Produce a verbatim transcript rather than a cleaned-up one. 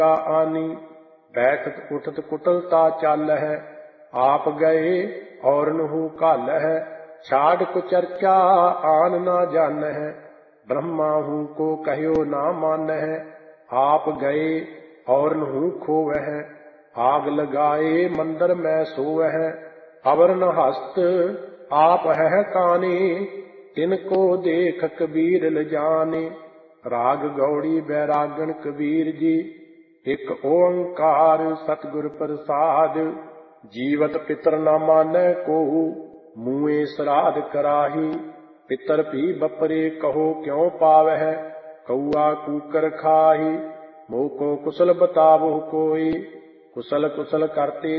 आनी। बैठत उठत कुटलता चाल है, आप गए और नहु काल है। छाड़ कुचर्चा आन ना जान है, ब्रह्मा हूँ को कहो ना मान है। आप गए और नहु खोव है, आग लगाए मंदिर में सोव है। अवर न हस्त आप है कानी, तिनको देख कबीर ल जाने। राग गौड़ी बैरागन कबीर जी, एक ओंकार सतगुर प्रसाद। जीवत पितर न मानै कोहू, मुए श्राद्ध कराही। पितर भी बपरे कहो क्यों पावह, कौआ कूकर खाही। मोको कुशल बतावो कोई, कुशल कुशल करते